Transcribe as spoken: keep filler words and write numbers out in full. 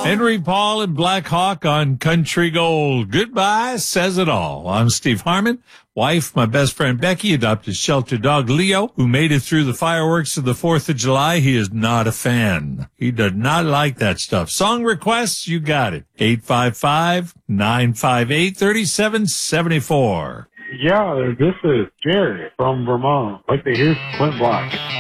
Henry Paul and Black Hawk on Country Gold. Goodbye says it all. I'm Steve Harmon. Wife, my best friend Becky, adopted shelter dog Leo, who made it through the fireworks of the fourth of July. He is not a fan. He does not like that stuff. Song requests, you got it. eight five five, nine five eight, three seven seven four. Yeah, this is Jerry from Vermont. I'd like to hear Clint Black.